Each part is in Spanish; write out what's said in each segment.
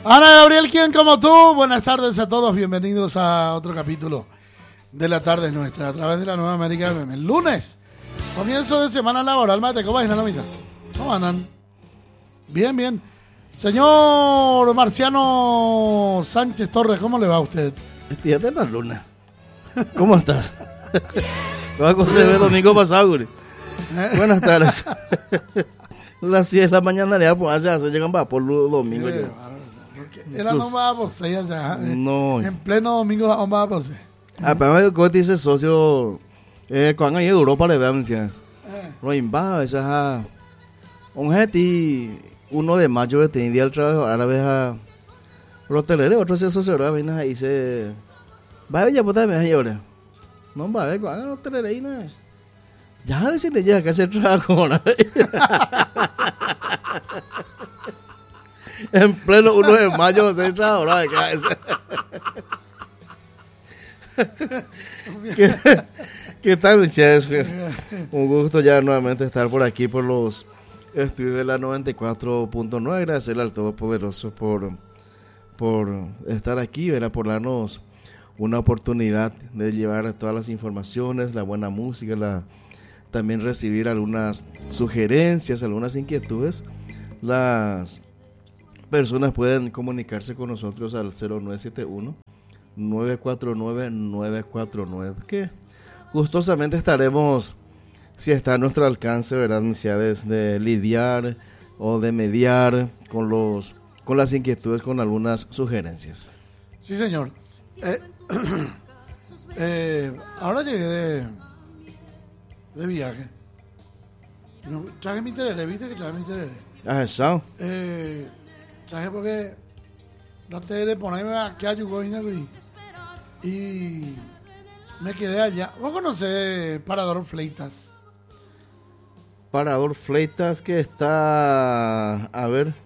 Ana Gabriel, ¿quién como tú? Buenas tardes a todos, bienvenidos a otro capítulo de la tarde nuestra a través de la Nueva América FM. El lunes, comienzo de semana laboral, mate, ¿cómo va, Dinamita? ¿Cómo andan? Bien, bien. Señor Marciano Sánchez Torres, ¿cómo le va a usted? Día de la luna. ¿Cómo estás? Lo hago de domingo pasado, güey. Buenas tardes. Las 10 de la mañana ya pues allá se llegan para por los domingos. Era no va a poseer allá. No. En pleno domingo no va a poseer. Pero como dice socio, cuando hay Europa le vean si lo invado esa un gente 1 de mayo de tenía el trabajo árabe a rotelere otro se socio ahora viene ahí se va a ver ya puta me hay ahora. No va a ver cuando rotelere y nada. Ya decirle ya que hacer trabajo ahora. En pleno 1 de mayo se entra ahora de cabeza. ¿Qué tal, Luciano? Un gusto ya nuevamente estar por aquí por los estudios de la 94.9. Agradecerle al Todopoderoso por estar aquí, ¿verdad? Por darnos una oportunidad de llevar todas las informaciones, la buena música, también recibir algunas sugerencias, algunas inquietudes. Las personas pueden comunicarse con nosotros al 0971-949-949, que gustosamente estaremos, si está a nuestro alcance, ¿verdad?, necesidades de lidiar o de mediar con las inquietudes, con algunas sugerencias. Sí, señor. Ahora llegué de viaje. Traje mi tereré, ¿viste que traje mi tereré? Ah, eso. Traje porque la tereré ponerme aquí a Yugoina y me quedé allá. ¿Vos conocés Parador Fleitas? Parador Fleitas que está, a ver,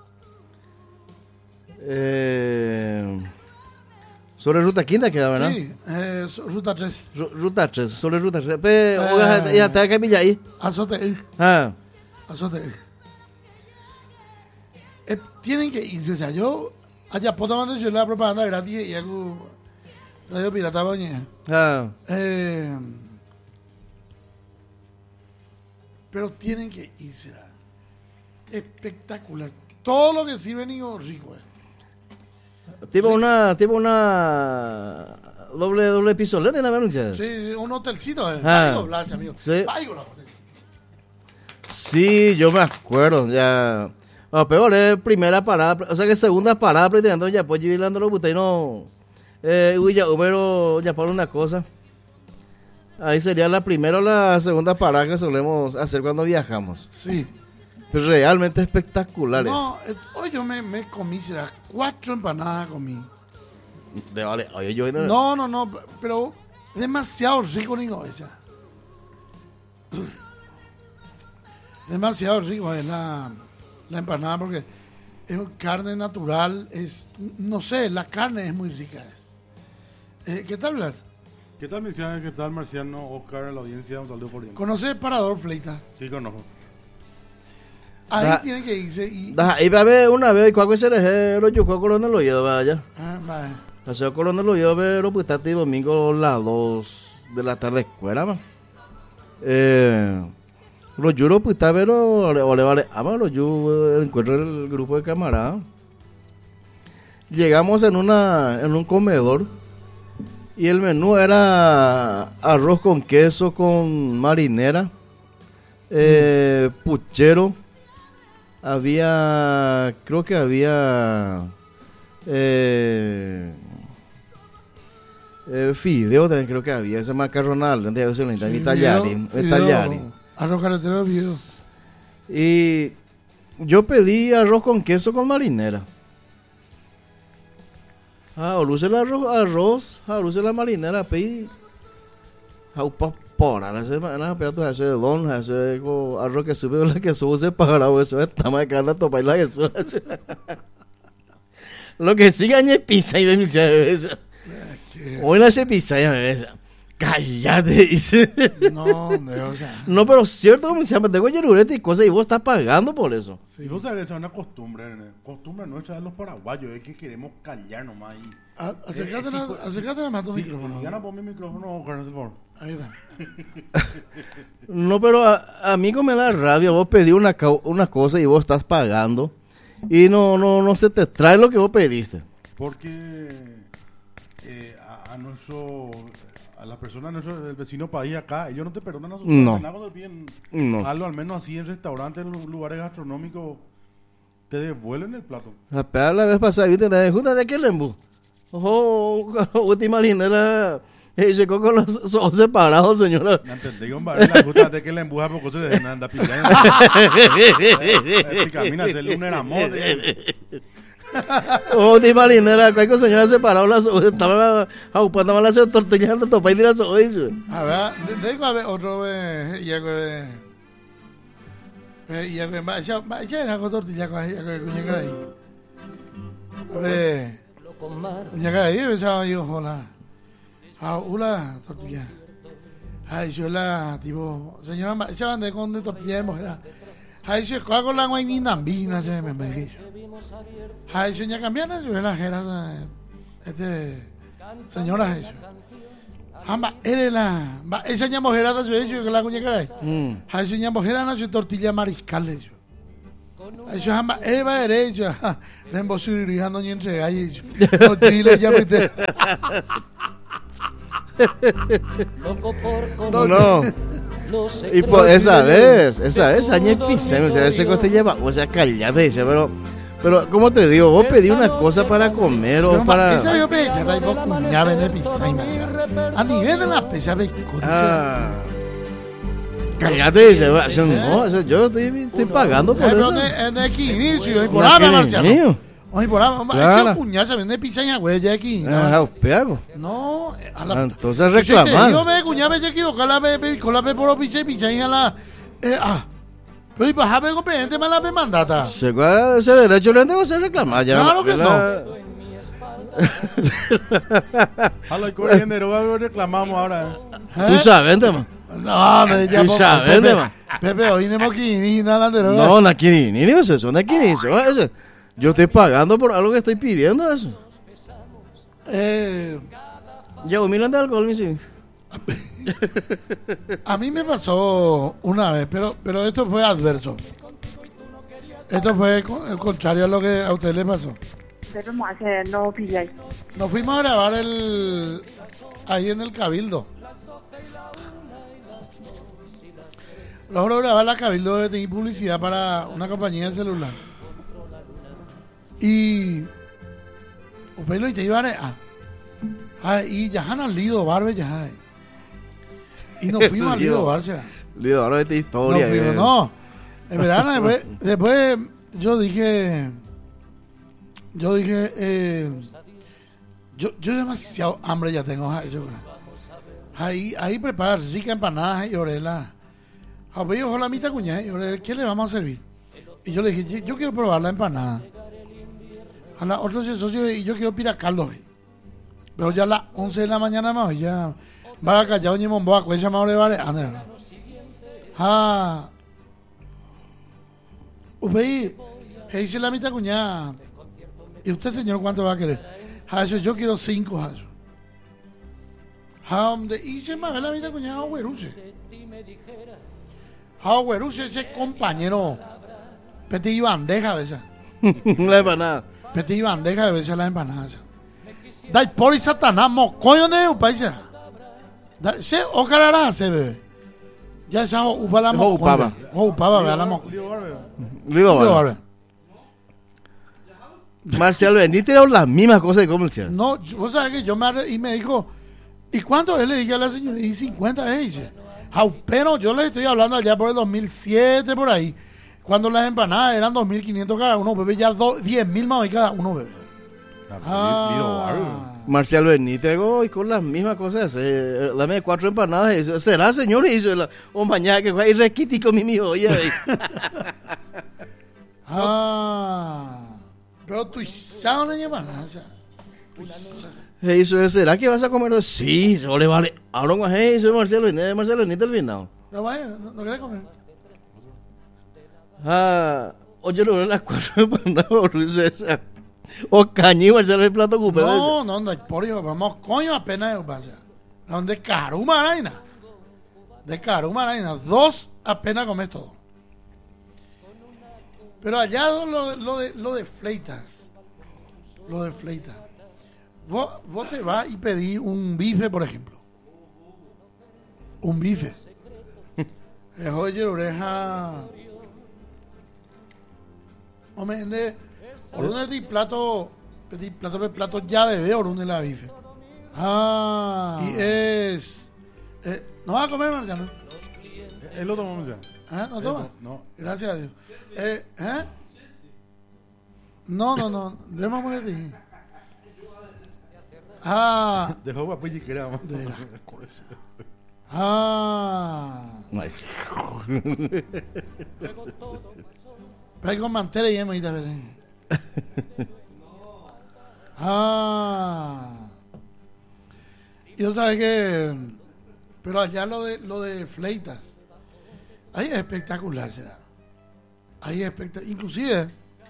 sobre Ruta Quinta queda, ¿verdad? Sí, Ruta 3. Ruta 3, sobre Ruta 3. Ya está acá en ahí. Azote. Ah. Azote. Tienen que irse, o sea, yo allá puedo mandar yo la propaganda gratis y algo radio pirata baña. Ah. Pero tienen que irse. Espectacular. Todo lo que sirve niño rico. Tipo una doble pistolera en la denuncia. Sí, un hotelcito. Amigo. Sí. Sí, yo me acuerdo, ya. Peor es primera parada, o sea que segunda parada pretendendo ya pues llevando los buteos no ya Humero ya para una cosa. Ahí sería la primera o la segunda parada que solemos hacer cuando viajamos. Sí. Pero realmente espectaculares. No, hoy yo me comí, será 4 empanadas comí. Vale, oye, yo No, pero demasiado rico, niño, esa. Demasiado rico es la empanada porque es carne natural, no sé, la carne es muy rica. ¿Qué tal, Blas? ¿Qué tal, Marciano? ¿Qué tal, Marciano? Oscar, a la audiencia, un saludo por dentro. ¿Conoces el Parador Fleita? Sí, conozco. Ahí tienen que irse y ahí va a ver una vez, ¿cuál es el yo cuál coronel lo lleva vaya? vale. O sea, coronel lo lleva pero pues está domingo a las 2 de la tarde escuela, man. Los yuros pues está pero vale, los yo encuentro el grupo de camaradas. Llegamos en un comedor y el menú era arroz con queso con marinera, puchero, creo que había fideo también, creo que había ese macarronal, tallarín. Arroz carretero de video. Y yo pedí arroz con queso con marinera. Luce el arroz, luce la marinera, pedí. Pora, hace don, hace arroz que sube la que sube separado, eso está más cara topa y la eso. Lo que sigue es pizza y ve mi cerveza. Hoy no hace pizza y esa. Cállate, dice. No, hombre, o sea. No, pero cierto, como decía, me tengo yerurete y cosas y vos estás pagando por eso. Y vos sabés, esa es una costumbre nuestra de los paraguayos, es que queremos callar nomás. Y, Acércate más a tu sí, micrófono. ya no pongo mi micrófono, Carlos, por favor. Ahí está. No, pero a mí como me da rabia, vos pedís una cosa y vos estás pagando y no se te trae lo que vos pediste. Porque a las personas del vecino país acá, ellos no te perdonan a sus No. cuando te piden No. algo, al menos así en restaurantes, en lugares gastronómicos, te devuelven el plato. La vez pasada, viste, junta de qué lembu. Ojo, última linera. Llegó con los ojos separados, señora. No entendí, hombre, la puta de que le empuja por cosas de anda pillando. Camina, el lunes era mote. Última linera, cualquier señora separado, estaba ocupando a hacer tortillas de topa y tirar su oído. A ver, tengo a ver otro ya era con tortilla con cuñacara ahí. A ver, cuñacara ahí, pensaba yo, hola. Una tortilla. Ay, yo la, tipo, señora, se van de con de tortilla de mujer. Ay, yo con la guaynina, vina, se me me. Ay, yo ya cambiaron, yo la jera, señora, eso. Amba, eres la, esa ya mujer, yo que la cuñacara ahí. Ay, yo ya mujer, no, yo tortilla mariscal, eso. Ay, yo amba, va derecho, le embosuririjando ni entre ahí, tortilla ya me No. Y por esa vez, añe pisé, ese coste lleva, o sea, callate, dice, pero, ¿cómo te digo? Vos pedí una cosa para comer o para... Esa yo pedí, ya traigo cuñada en el pizza y más. A nivel de la pesa, Callate, dice, no, yo estoy pagando por eso. En el inicio, y por ahí, Marciano. Oye, por ahí, esa cuñada se vende pizza en güey, ya aquí. No, a la... Entonces reclamar. Yo me cuñada me equivoqué, con la por pizza y a la... Pero y para ver con gente me la me mandata. Seguro ese derecho le tengo que reclamar ya. Claro que no. A la corriente reclamamos ahora. Tú sabes, tema. No, me ya Tú sabes, tema. Pepe, hoy no moquini, nada de no, na kini, ni eso, son de kini, eso. Yo estoy pagando por algo que estoy pidiendo eso. Llevo 1.000 de alcohol, mi sí. A mí me pasó una vez, pero esto fue adverso. Esto fue contrario a lo que a usted le pasó. Nos fuimos a grabar ahí en el Cabildo. Logro grabar la Cabildo de tener publicidad para una compañía de celular. Y Upelo y te iban y ya han al Lido Barbe ya. Y nos fuimos al Lido Barça. Lido, ahora esta historia. No, en verano después yo dije yo demasiado hambre ya tengo. Ahí preparar rica empanadas y orela. Ojo la mitad cuñada y orela, ¿qué le vamos a servir? Y yo le dije, yo quiero probar la empanada. A la otro socio y yo quiero piracaldo. Pero ya a las 11 de la mañana más ya va a callar ni momboa cuenta más de vale. Usted dice la mitad cuñada. ¿Y usted, señor, cuánto va a querer? Yo quiero 5. Y se me ve la mitad cuñada Güeruche. Güeruche, ese compañero. Pete y bandeja, ¿ves? La empanada. Pete y bandeja de veces las empanadas. Dai por y satanás, mocoyo de un país. Se o carará se bebe. Ya se upa la mocoyo. Upaba, vea la mocoyo. Lido Barbe. Marcial Benítez era las mismas cosas de comercial. No, vos sabés que yo me dijo, ¿y cuánto él le dije a la señora? Y 50 dice. Pero yo le estoy hablando allá por el 2007, por ahí. Cuando las empanadas eran 2.500 cada uno, bebé, ya 10.000 más hoy cada uno, bebé. Marcial Benítez, y con las mismas cosas, dame 4 empanadas, eso, será, señor, y yo, o mañana que fue, y requitico mi mijo, oye. Pero tú sabes una empanada, Hey, eso es, ¿será que vas a comer? Sí, yo le vale. Ahora más, hey, soy Marcelo Inés del Vinao. No vaya, no querés comer. Oye, lo veo en las 4 para una esa. O cañí, Marcelo, el plato ocupé. No hay por ello, vamos, coño, apenas pasa. De caruma, naina. De caruma, naina. 2 apenas comes todo. Pero allá lo de fleitas. Lo de fleitas. Vos te vas y pedís un bife, por ejemplo. Un bife. Oye, oreja. Hombre, orune de plato ya bebé, orune la bife. Y es. ¿No vas a comer, Marciano? Él lo tomamos ya. ¿No toma? No. Gracias a Dios. No. Demos un momentito. Dejó papá y queramos. De las cosas. Ay. Pero con mantera y hemos ido a ver. Y tú sabes que. Pero allá lo de fleitas. Ahí es espectacular, será. Ahí es espectacular. Inclusive.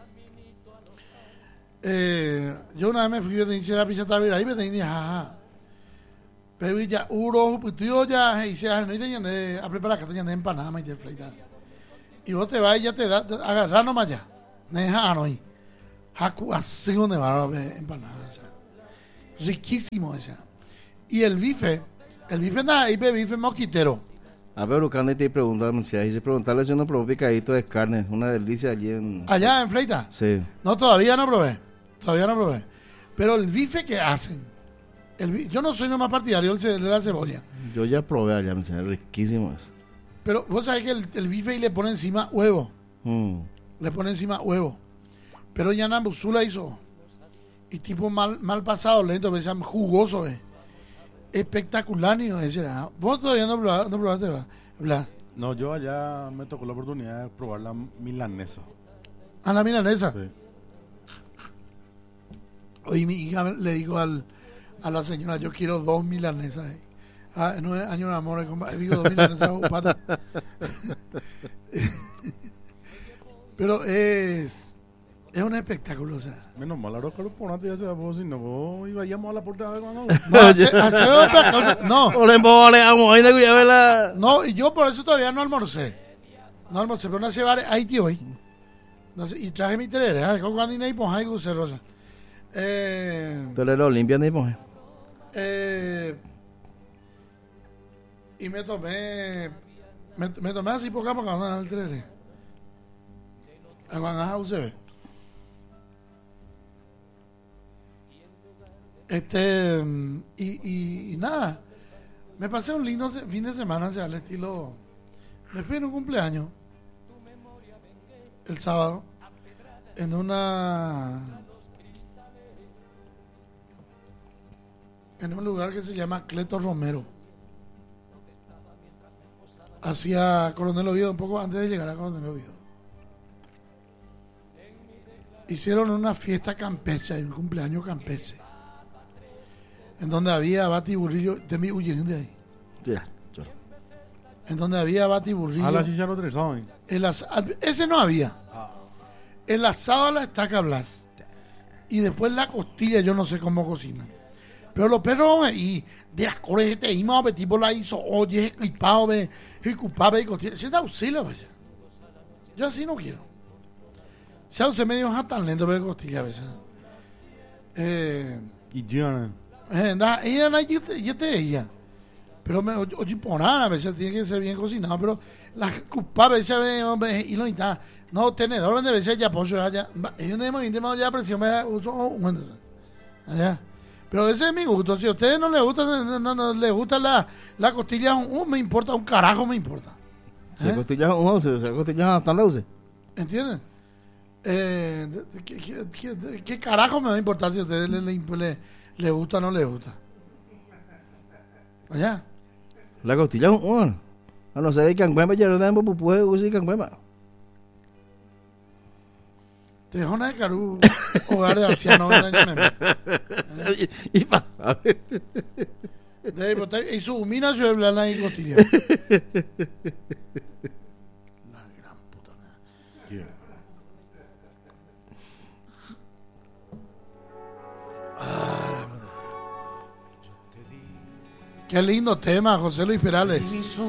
Yo una vez me fui a decir a Pichatavirá y me tenía jaja. Pero ya uro, tío, ya hice no tenían a preparar que tenían de empanada y de fleitas. Y vos te vas y ya te da agarrar nomás ya. Deja no ahí. Haku así donde va a ver empanadas. Riquísimo ese. Y el bife nada, ahí ve bife mosquitero. A ver, Lucande te pregunta, si hay que preguntarle si uno probó picadito de carne, una delicia allí en... Allá en Fleita. Sí. No, todavía no probé. Pero el bife que hacen, yo no soy nomás partidario de la cebolla. Yo ya probé allá, me decía, riquísimo eso. Pero vos sabés que el bife y le pone encima huevo. Le pone encima huevo. Pero ya Nambuzula hizo. Y tipo mal pasado, lento, pero jugoso, espectacular, ni ese era. Vos todavía no probaste, ¿verdad? No, yo allá me tocó la oportunidad de probar la milanesa. La milanesa. Sí. Oye, mi hija le dijo a la señora, yo quiero 2 milanesas. No es año de amor, digo 2 milanesas, pata. Pero es un espectáculo, o sea. Menos mal, ahora que lo pones ya se va, si no, vos íbamos a la puerta de cuando. No, y yo por eso todavía no almorcé, pero no se va ahí, tío, hoy. No sé, y traje mi terere, con cuando y ponja y guce rosa. Te lo limpian y pues. Y me tomé así poca para ganar el terere. A Guanaja UCB. Y nada, me pasé un lindo fin de semana, o sea, al estilo. Me fui en un cumpleaños el sábado en un lugar que se llama Cleto Romero, hacia Coronel Oviedo, un poco antes de llegar a Coronel Oviedo. Hicieron una fiesta campestre, un cumpleaños campestre, en donde había batiburrillo de mi huyendo de ahí. Ya, En donde había batiburrillo. A la chicha no tres, ¿saben? Ese no había. El asado a la estaca Blas. Y después la costilla, yo no sé cómo cocinan. Pero los perros, y de las cores de este ima, tipo la hizo, oye, equipado, y costilla. Si es de auxilio, vaya. Yo así no quiero. Si usted me dio tan lento, ve costilla a veces. Y Gianna. Ella ella. Pero oye, por nada, a veces tiene que ser bien cocinado, pero la culpa a veces y lo está. No, tenedor, a veces ya pollo allá. Ellos no ya presión, me uso allá. Pero ese es mi gusto. Si a ustedes no les gusta, la costilla, me importa, un carajo me importa. Si la costilla es un 11, si la costilla es tan dulce. ¿Entienden? ¿Qué carajo me va a importar si a ustedes le gusta o no les gusta? Allá. La costilla es un 1. A no ser que canguema ya no dan pupú, usa canguema. Tejona de Carú, hogar de ancianos. Y pa- Y su mina se blana y costilla. La gran puta. ¿Qué? Qué lindo tema, José Luis Perales.